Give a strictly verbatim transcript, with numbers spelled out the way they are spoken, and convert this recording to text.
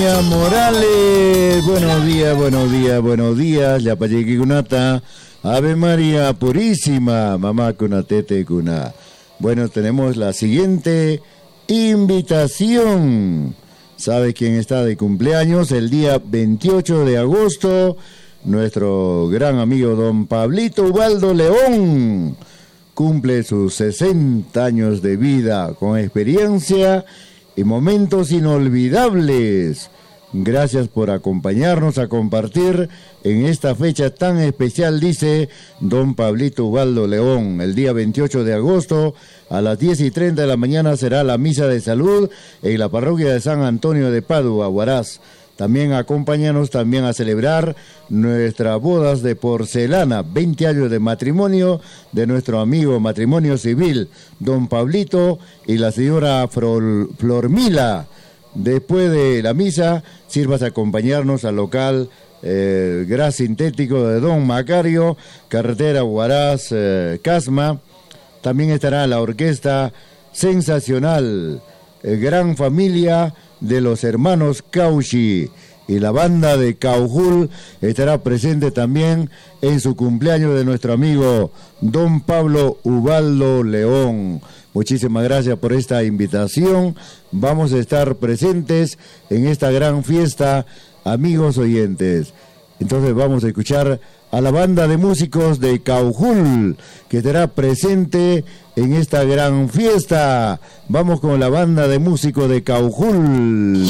Estefanía Morales. Buenos días, buenos días, buenos días. Yapayeki Kunata. Ave María Purísima. Mamá Kunatete Kuna. Bueno, tenemos la siguiente invitación. ¿Sabe quién está de cumpleaños? El día veintiocho de agosto, nuestro gran amigo don Pablito Ubaldo León cumple sus sesenta años de vida con experiencia y momentos inolvidables. Gracias por acompañarnos a compartir en esta fecha tan especial, dice don Pablito Ubaldo León. El día veintiocho de agosto a las diez y treinta de la mañana será la misa de salud en la parroquia de San Antonio de Padua, Huaraz. También acompáñanos también a celebrar nuestras bodas de porcelana, veinte años de matrimonio de nuestro amigo matrimonio civil, don Pablito y la señora Flormila. Después de la misa, sirvas a acompañarnos al local eh, Gras Sintético de don Macario, carretera Huaraz, eh, Casma. También estará la orquesta sensacional, eh, Gran Familia de los hermanos Cauchi, y la banda de Caujul estará presente también en su cumpleaños de nuestro amigo don Pablo Ubaldo León. Muchísimas gracias por esta invitación. Vamos a estar presentes en esta gran fiesta, amigos oyentes. Entonces vamos a escuchar a la banda de músicos de Caujul, que estará presente en esta gran fiesta. Vamos con la banda de músicos de Caujul.